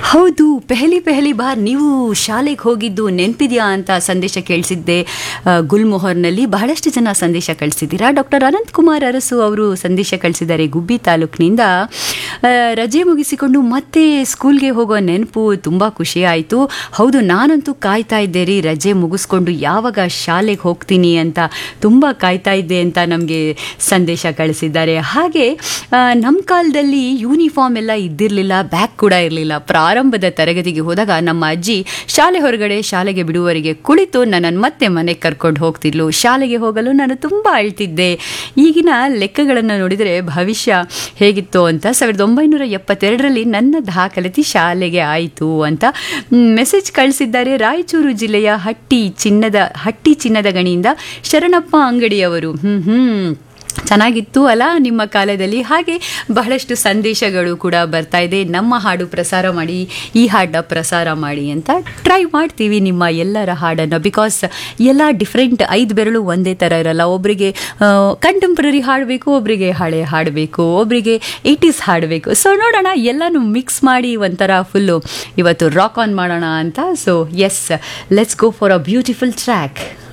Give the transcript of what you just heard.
ಹೌದು, ಪೆಹಲಿ ಬಾರ್ ನೀವು ಶಾಲೆಗೆ ಹೋಗಿದ್ದು ನೆನಪಿದೆಯಾ ಅಂತ ಸಂದೇಶ ಕೇಳಿಸಿದ್ದೆ. ಗುಲ್ಮೊಹರ್ನಲ್ಲಿ ಬಹಳಷ್ಟು ಜನ ಸಂದೇಶ ಕಳಿಸಿದ್ದೀರಾ. ಡಾಕ್ಟರ್ ಅನಂತಕುಮಾರ್ ಅರಸು ಅವರು ಸಂದೇಶ ಕಳಿಸಿದ್ದಾರೆ ಗುಬ್ಬಿ ತಾಲೂಕಿನಿಂದ. ರಜೆ ಮುಗಿಸಿಕೊಂಡು ಮತ್ತೆ ಸ್ಕೂಲ್ಗೆ ಹೋಗೋ ನೆನಪು ತುಂಬ ಖುಷಿ ಆಯಿತು. ಹೌದು, ನಾನಂತೂ ಕಾಯ್ತಾ ಇದ್ದೆ ರೀ, ರಜೆ ಮುಗಿಸ್ಕೊಂಡು ಯಾವಾಗ ಶಾಲೆಗೆ ಹೋಗ್ತೀನಿ ಅಂತ ತುಂಬ ಕಾಯ್ತಾ ಇದ್ದೆ ಅಂತ ನಮಗೆ ಸಂದೇಶ ಕಳಿಸಿದ್ದಾರೆ. ಹಾಗೆ ನಮ್ಮ ಕಾಲದಲ್ಲಿ ಯೂನಿಫಾರ್ಮ್ ಎಲ್ಲ ಇದ್ದಿರಲಿಲ್ಲ, ಬ್ಯಾಗ್ ಕೂಡ ಇರಲಿಲ್ಲ. ಪ್ರಾರಂಭದ ತರಗತಿಗೆ ಹೋದಾಗ ನಮ್ಮ ಅಜ್ಜಿ ಶಾಲೆ ಹೊರಗಡೆ ಶಾಲೆಗೆ ಬಿಡುವವರೆಗೆ ಕುಳಿತು ನನ್ನನ್ನು ಮತ್ತೆ ಮನೆಗೆ ಕರ್ಕೊಂಡು ಹೋಗ್ತಿದ್ಲು. ಶಾಲೆಗೆ ಹೋಗಲು ನಾನು ತುಂಬ ಅಳ್ತಿದ್ದೆ. ಈಗಿನ ಲೆಕ್ಕಗಳನ್ನು ನೋಡಿದರೆ ಭವಿಷ್ಯ ಹೇಗಿತ್ತು ಅಂತ 1972ರಲ್ಲಿ ನನ್ನ ದಾಖಲಾತಿ ಶಾಲೆಗೆ ಆಯಿತು ಅಂತ ಮೆಸೇಜ್ ಕಳಿಸಿದ್ದಾರೆ. ರಾಯಚೂರು ಜಿಲ್ಲೆಯ ಹಟ್ಟಿ ಚಿನ್ನದ ಗಣಿಯಿಂದ ಶರಣಪ್ಪ ಅಂಗಡಿಯವರು. ಚೆನ್ನಾಗಿತ್ತು ಅಲ್ಲ ನಿಮ್ಮ ಕಾಲದಲ್ಲಿ. ಹಾಗೆ ಬಹಳಷ್ಟು ಸಂದೇಶಗಳು ಕೂಡ ಬರ್ತಾ ಇದೆ. ನಮ್ಮ ಹಾಡು ಪ್ರಸಾರ ಮಾಡಿ, ಈ ಹಾಡನ್ನ ಪ್ರಸಾರ ಮಾಡಿ ಅಂತ ಟ್ರೈ ಮಾಡ್ತೀವಿ ನಿಮ್ಮ ಎಲ್ಲರ ಹಾಡನ್ನು. ಬಿಕಾಸ್ ಎಲ್ಲ ಡಿಫ್ರೆಂಟ್, 5 ಬೆರಳು ಒಂದೇ ಥರ ಇರಲ್ಲ. ಒಬ್ಬರಿಗೆ ಕಂಟೆಂಪ್ರರಿ ಹಾಡಬೇಕು, ಒಬ್ಬರಿಗೆ ಹಳೆ ಹಾಡಬೇಕು, ಒಬ್ಬರಿಗೆ 80s ಹಾಡಬೇಕು. ಸೊ ನೋಡೋಣ, ಎಲ್ಲನೂ ಮಿಕ್ಸ್ ಮಾಡಿ ಒಂಥರ ಫುಲ್ಲು ಇವತ್ತು ರಾಕ್ ಆನ್ ಮಾಡೋಣ ಅಂತ. So S, let's go for a beautiful track.